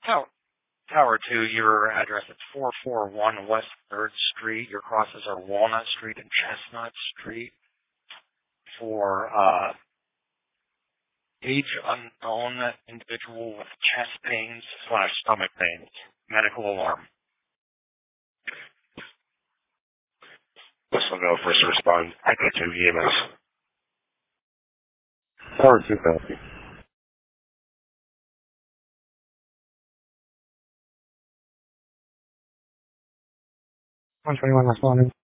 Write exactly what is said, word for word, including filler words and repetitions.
Tower, Tower two, your address is four four one West third Street. Your crosses are Walnut Street and Chestnut Street. For uh, age unknown individual with chest pains slash stomach pains. Medical alarm. Whistle go first to respond. Echo two E M S. Tower two copy. one twenty-one West London.